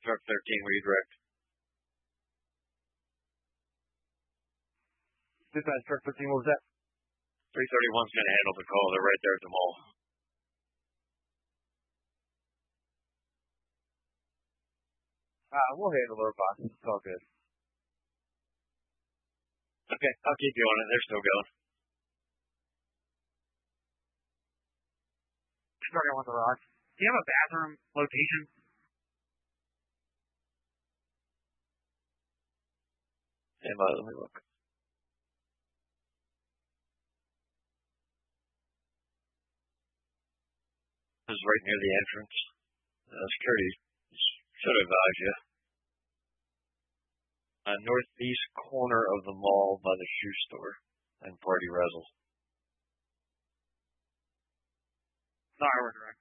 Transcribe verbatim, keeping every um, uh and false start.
Truck thirteen, where you direct? Dispatch Truck thirteen, what was that? three thirty-one's going to handle the call. They're right there at the mall. Uh, we'll handle our boss. It's all good. Okay, I'll keep you on it. They're still going. Sorry, I want the rock. Do you have a bathroom location? Stand by, let me look. This is right near the entrance. Uh, security should advise you. Uh, northeast corner of the mall by the shoe store and Party Razzle. Sorry, we're direct.